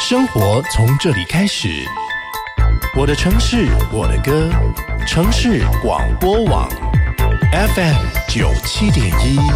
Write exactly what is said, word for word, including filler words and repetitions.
生活从这里开始。我的城市，我的歌，城市广播网 F M 九七点一。